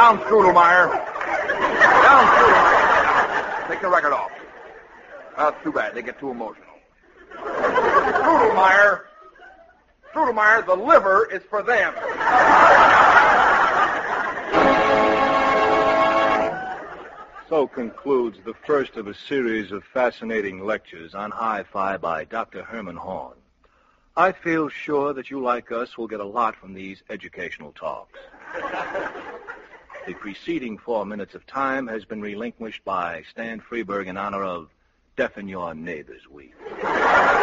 Down, Strudelmeyer. Down, Strudelmeyer. Take the record off. That's too bad. They get too emotional. Strudelmeyer, the liver is for them. So concludes the first of a series of fascinating lectures on Hi-Fi by Dr. Herman Horn. I feel sure that you, like us, will get a lot from these educational talks. The preceding 4 minutes of time has been relinquished by Stan Freeberg in honor of Deafen Your Neighbors Week.